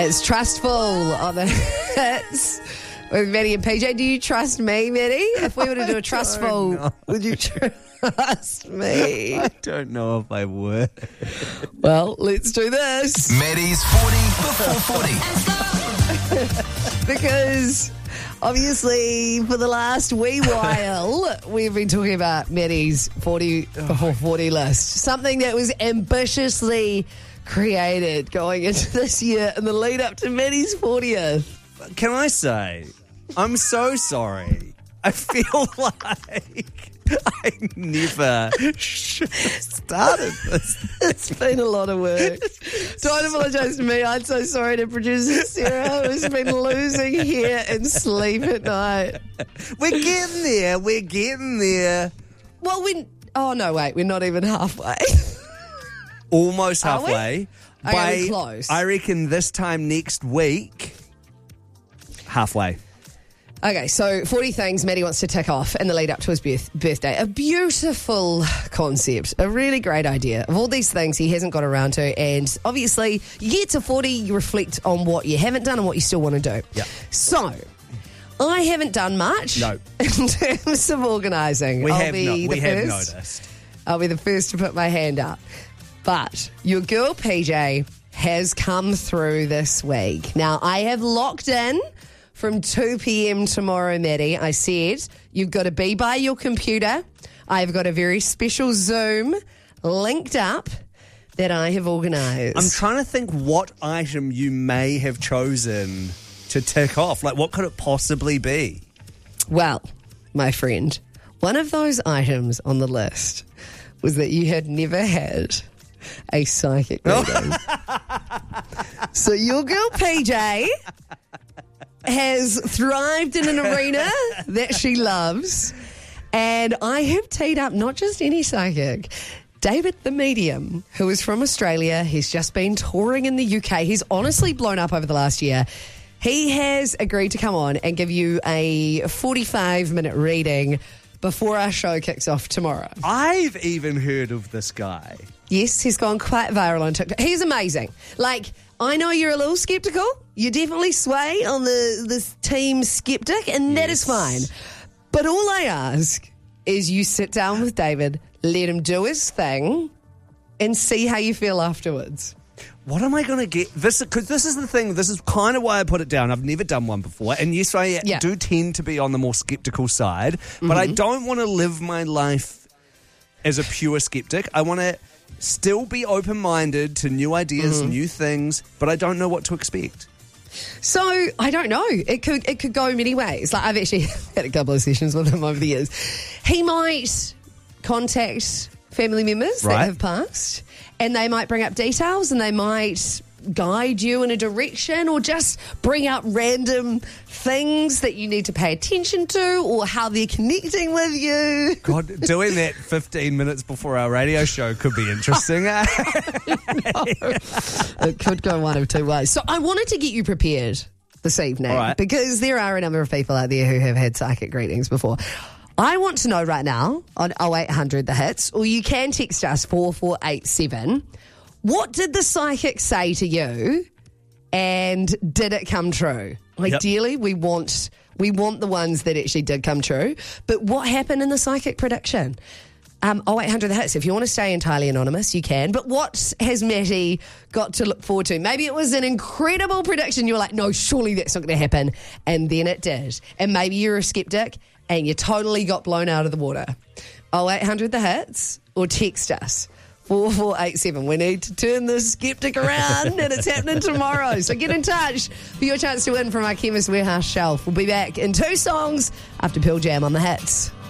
It's Trustful on the hits with Maddie and PJ. Do you trust me, Maddie? If we were to do a Trustful, would you trust me? I don't know if I would. Well, let's do this. Maddie's 40 before 40. Because obviously for the last wee while, we've been talking about Maddie's 40 before 40 list. Something that was ambitiously created going into this year in the lead up to Maddie's 40th. Can I say, I'm so sorry. I feel like I never should have started this. It's been a lot of work. Don't apologise to me. I'm so sorry to producer Sarah, who's been losing hair and sleep at night. We're getting there. We're getting there. Well, oh no, wait, we're not even halfway. Almost Are we? halfway. Okay, we're close. I reckon this time next week, halfway. Okay, so 40 things Maddie wants to tick off in the lead up to his birthday. A beautiful concept, a really great idea. Of all these things he hasn't got around to, and obviously you get to 40, you reflect on what you haven't done and what you still want to do. Yeah. So, I haven't done much in terms of organising. We have noticed. I'll be the first to put my hand up. But your girl PJ has come through this week. Now, I have locked in from 2 p.m. tomorrow, Maddie. I said, you've got to be by your computer. I've got a very special Zoom linked up that I have organised. I'm trying to think what item you may have chosen to tick off. Like, what could it possibly be? Well, my friend, one of those items on the list was that you had never had a psychic reading. So your girl PJ has thrived in an arena that she loves, and I have teed up not just any psychic, David the Medium, who is from Australia. He's just been touring in the UK. He's honestly blown up over the last year. He has agreed to come on and give you a 45-minute reading before our show kicks off tomorrow. I've even heard of this guy. Yes, he's gone quite viral on TikTok. He's amazing. Like, I know you're a little sceptical. You definitely sway on this team skeptic, and that is fine. But all I ask is you sit down with David, let him do his thing, and see how you feel afterwards. What am I going to get? Because this is the thing. This is kind of why I put it down. I've never done one before. And yes, I do tend to be on the more skeptical side. But I don't want to live my life as a pure skeptic. I want to still be open-minded to new ideas, new things. But I don't know what to expect. So, I don't know. It could go many ways. Like, I've actually had a couple of sessions with him over the years. He might contact family members that have passed, and they might bring up details, and they might guide you in a direction, or just bring up random things that you need to pay attention to, or how they're connecting with you. God, doing that 15 minutes before our radio show could be interesting. It could go one of two ways. So I wanted to get you prepared this evening, because there are a number of people out there who have had psychic readings before. I want to know right now on 0800 The Hits, or you can text us 4487. What did the psychic say to you, and did it come true? Ideally, we want the ones that actually did come true. But what happened in the psychic prediction? 0800 The Hits. If you want to stay entirely anonymous, you can. But what has Matty got to look forward to? Maybe it was an incredible prediction. You were like, no, surely that's not going to happen. And then it did. And maybe you're a skeptic and you totally got blown out of the water. 0800 The Hits, or text us 4487. We need to turn this skeptic around, and it's happening tomorrow. So get in touch for your chance to win from our Chemist Warehouse shelf. We'll be back in 2 songs after Pearl Jam on The Hits.